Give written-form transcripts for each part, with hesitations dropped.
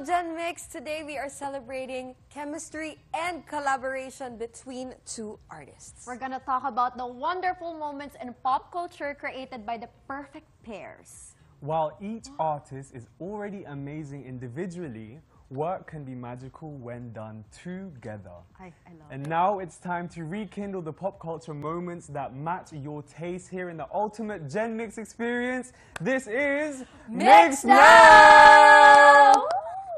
Gen Mix, today we are celebrating chemistry and collaboration between two artists. We're gonna talk about the wonderful moments in pop culture created by the perfect pairs. While each artist is already amazing individually, work can be magical when done together. I love And now it's time to rekindle the pop culture moments that match your taste here in the ultimate Gen Mix experience. This is Mix Now!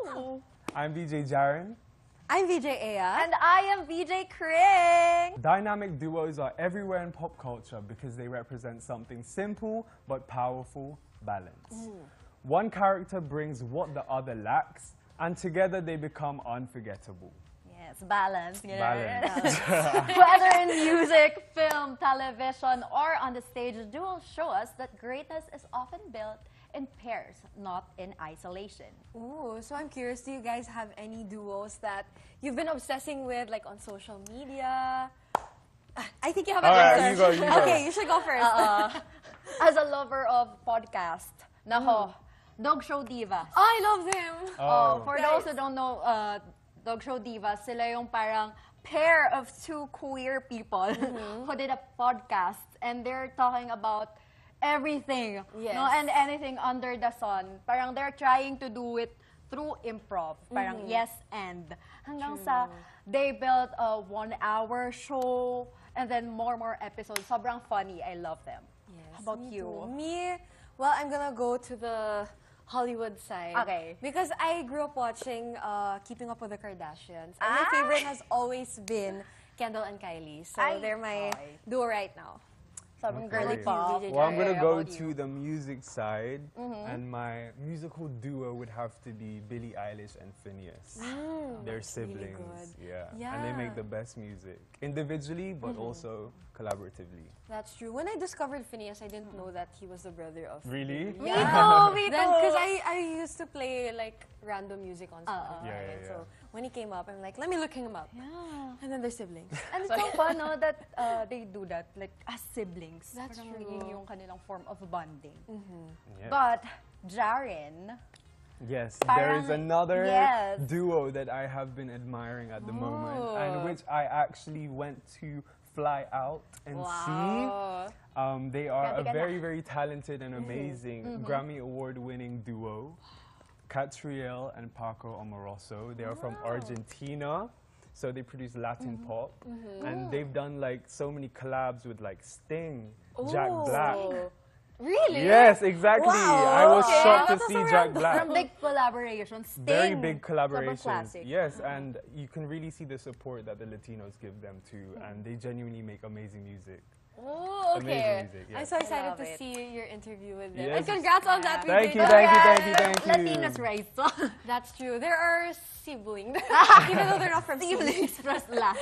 I'm VJ Jaren. I'm VJ Aya. And I am VJ Kring. Dynamic duos are everywhere in pop culture because they represent something simple but powerful: balance. One character brings what the other lacks, and together they become unforgettable. Yes, balance. Balance. Whether in music, film, television, or on the stage, duos show us that greatness is often built in pairs, not in isolation. Ooh, so I'm curious, do you guys have any duos that you've been obsessing with, like on social media? I think you have an answer. Alright, you go. Okay, you should go first. As a lover of podcast, nako, Dog Show Divas. Oh, I love them. For those who don't know, Dog Show Divas, sila yung parang pair of two queer people who did a podcast, and they're talking about everything, Yes. no, and anything under the sun. Parang they're trying to do it through improv. Parang yes and. Hanggang sa they built a 1-hour show and then more episodes. Sobrang funny. I love them. Yes, How about me you? too. Me, well, I'm gonna go to the Hollywood side. Okay. Because I grew up watching Keeping Up with the Kardashians. And Ah! my favorite has always been Kendall and Kylie. So Ay, they're my okay. duo right now. Sobrang Okay. girly pop. VJ Well, I'm Yeah, gonna how go about you? to the music side, and my musical duo would have to be Billie Eilish and Phineas. They're that's really siblings, good. yeah, and they Yeah. make the best music individually, but also collaboratively. That's true. When I discovered Phineas, I didn't know that he was the brother of... Really? Me too, me too. Because I used to play like random music on Spotify. Yeah, and yeah, So when he came up, I'm like, let me look him up. Yeah. And then they're siblings. And it's so fun, no, that they do that, like, as siblings. That's Parang true. yun yung kanilang form of bonding. Yeah. But, Jaren, Yes, there Parang- is another yes. duo that I have been admiring at the moment, and which I actually went to fly out and see. They are a Grabe ka na. very talented and amazing Grammy Award-winning duo, Catriel and Paco Amoroso. They are from Argentina, so they produce Latin pop, and they've done like so many collabs with like Sting, Jack Black. Really? Yes, exactly. Wow, I was okay. shocked to That's see so Jack random. Black. from big collaborations, Sting. Very big Sobrang collaborations. classic. Yes, and you can really see the support that the Latinos give them too, and they genuinely make amazing music. Oh, okay. Amazing music, I'm yes. so I excited love to it. see your interview with them. Yes. And congrats on that. we Thank did you, that. thank you. Latinos race. That's true. There are siblings, even though they're not from siblings. First last.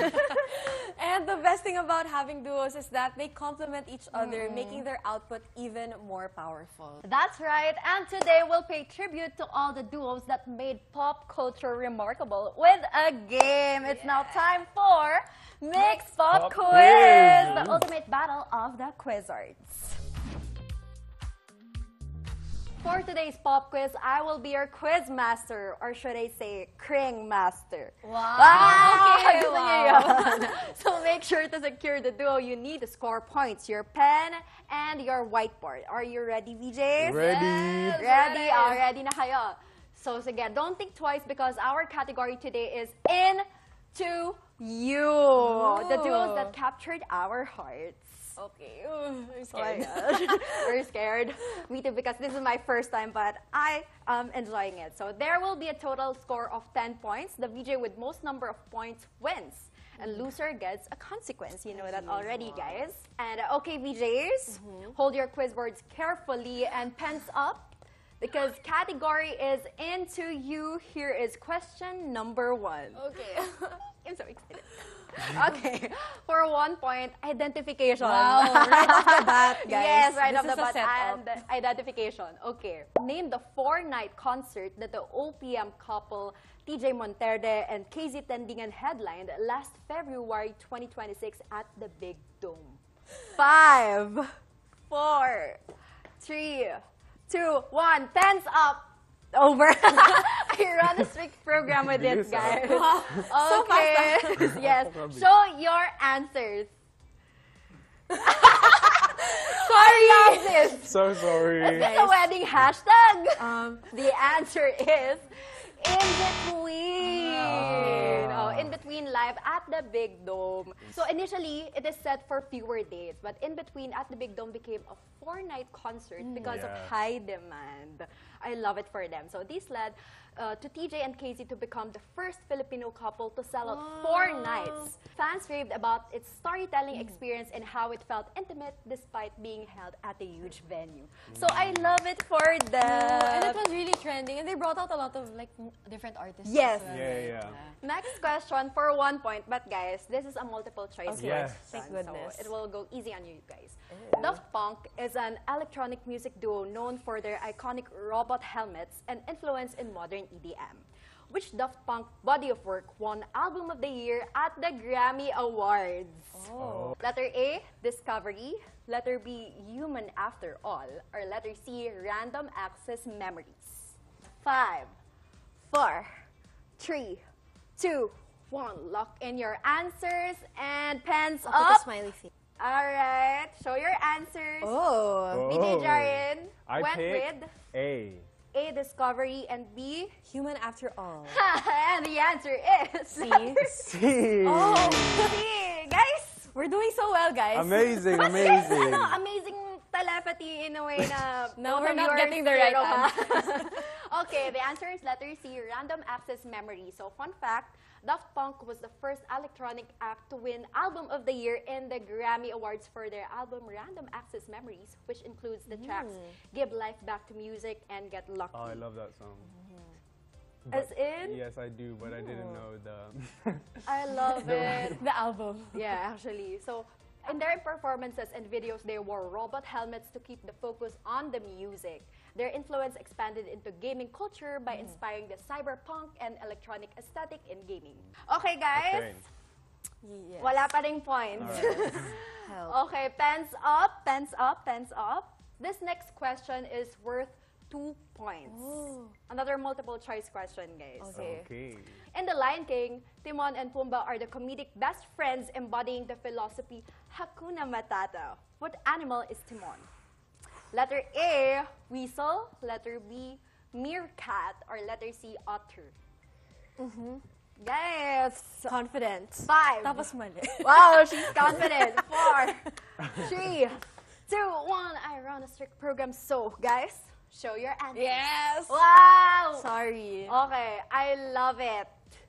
And the best thing about having duos is that they complement each other, making their output even more powerful. That's right, and today we'll pay tribute to all the duos that made pop culture remarkable with a game. It's now time for Mix Pop Pop Quiz, Quiz. the ultimate battle of the Quizzards. For today's pop quiz, I will be your quiz master, or should I say, Kring master. Wow. Okay, gusto niyo yun. So make sure to secure the duo you need to score points, your pen and your whiteboard. Are you ready, VJs? Ready? Ready? Ready na kayo. So sige, don't think twice because our category today is Into You. The duos that captured our hearts. Okay. Ooh, I'm Oh my scared. gosh. We're scared. Me too, because this is my first time, but I am enjoying it. So there will be a total score of 10 points. The VJ with most number of points wins. And loser gets a consequence. You know that already, guys. And okay, VJs, hold your quiz words carefully and pens up, because category is Into You. Here is question number 1. Okay. I'm so excited. Okay, for 1 point, identification. Wow, right off the bat, guys. Yes, right This off the is a bat. setup. And identification. Okay. Name the 4-night concert that the OPM couple TJ Monterde and KZ Tendingan headlined last February 2026 at the Big Dome. 5, 4, 3, 2, 1. Tense up. Over. I run a strict program with this, Bilis, guys. So Okay. Yes. Grabe. Show your answers. Sorry. I love this. So sorry. Is this a wedding hashtag? Um, The answer is in between. Oh, in between live at the Big Dome. So initially, it is set for fewer dates, but in between at the Big Dome became a 4-night concert because of Yes. high demand. I love it for them. So this led to TJ and Casey to become the first Filipino couple to sell out 4 nights. Fans raved about its storytelling experience and how it felt intimate despite being held at a huge venue. So I love it for them. and it was really trending, and they brought out a lot of like different artists. as Yes. well. Yeah. Next question for 1 point, but guys, this is a multiple choice Okay. Yes. question, Thank goodness. so it will go easy on you guys. Daft Punk is an electronic music duo known for their iconic robot helmets and influence in modern EDM. Which Daft Punk body of work won Album of the Year at the Grammy Awards? Oh. Letter A, Discovery. Letter B, Human After All. Or letter C, Random Access Memories. 5, 4, 3, 2, 1. Lock in your answers and pens I'll put a up. smiley face. All right, show your answers. Oh. BJ Jarin I went picked with A. A, Discovery, and B, Human after all. and the answer is See? C. Oh. C. Guys, We're doing so well, guys. Amazing, but guys, amazing. amazing telepathy in a way na No, both we're of not you are getting the right zero, huh? Okay, the answer is letter C, Random Access Memory. So, fun fact, Daft Punk was the first electronic act to win Album of the Year in the Grammy Awards for their album Random Access Memories, which includes the tracks Give Life Back to Music and Get Lucky. Oh, I love that song. As in? Yes, I do, but I didn't know the. I love it. The album. Yeah, actually. So, in their performances and videos, they wore robot helmets to keep the focus on the music. Their influence expanded into gaming culture by inspiring the cyberpunk and electronic aesthetic in gaming. Okay, guys. Okay. Yes. Wala pa ring points. Alright. Help. Okay, pens up, pens up, pens up. This next question is worth 2 points. Oh. Another multiple choice question, guys. Okay. Okay. In The Lion King, Timon and Pumbaa are the comedic best friends embodying the philosophy Hakuna Matata. What animal is Timon? Letter A, weasel. Letter B, meerkat. Or letter C, otter. Guys, Confident. 5. Tapos mali. Wow, she's confident. 4, 3, 2, 1. I run a strict program. So, guys, show your answers. Yes. Wow. Sorry. Okay, I love it.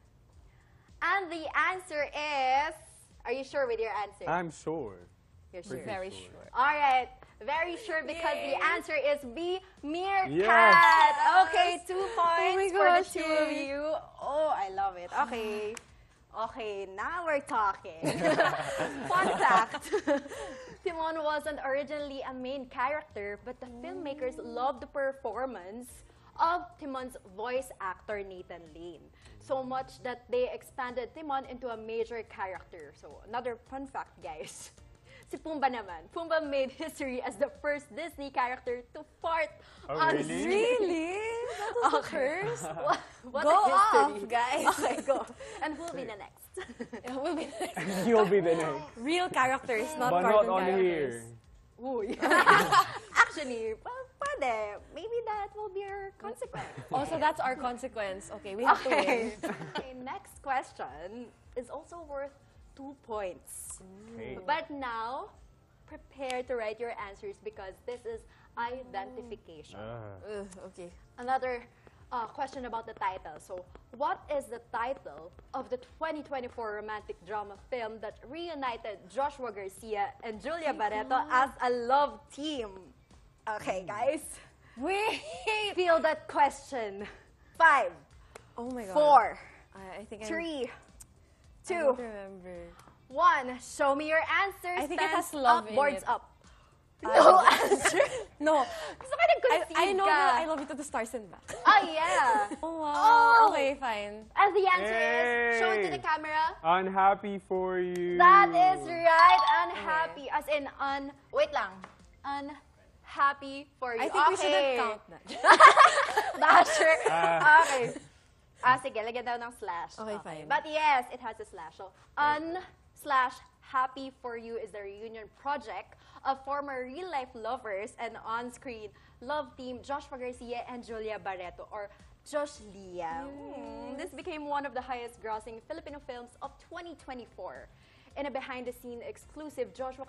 And the answer is, are you sure with your answer? I'm sure. You're sure. Pretty Very sure. sure. All right, very sure because Yay. the answer is B, meerkat. Yes. Okay, 2 points my for gosh, the 2 of yay. you. Oh, I love it. Okay. Okay, now we're talking. Fun fact. Timon wasn't originally a main character, but the filmmakers loved the performance of Timon's voice actor, Nathan Lane. So much that they expanded Timon into a major character. So, another fun fact, guys. Si Pumbaa naman. Pumbaa made history as the first Disney character to fart Oh, on really? screen. Really? That was the first? What Go a history. off, guys. Okay, go. And who'll be the next? It will be You'll be the next. real characters, not But not cartoon on characters. here. Uy. Actually, well, pwede. Maybe that will be our consequence. Also, that's our consequence. Okay, we have to win. Okay, next question is also worth 2 points. Okay. But now, prepare to write your answers because this is identification. Okay. Another question about the title. So, what is the title of the 2024 romantic drama film that reunited Joshua Garcia and Julia Barreto as a love team? Okay, guys. Wait. Feel that question. 5, Oh my god. 4, I think 3, I 2, don't remember. 1. Show me your answers. I think it has Pens love up, in boards it. up. No answer. No. Gusto ka nag-concede I know ka. the I Love You to the Stars and Back. Oh, yeah. Oh, wow. Oh. Okay, fine. And the answer is, show it to Yay. the camera. Unhappy for you. That is right. Unhappy. As in, wait lang. Unhappy for you. I think we shouldn't Okay. count that. Basher. Okay. Sige, lagyan daw ng slash. Okay, fine. But yes, it has a slash. So, /Happy For You is the reunion project of former real-life lovers and on-screen love team Joshua Garcia and Julia Barreto, or Josh Lia. This became one of the highest-grossing Filipino films of 2024. In a behind-the-scene exclusive, Joshua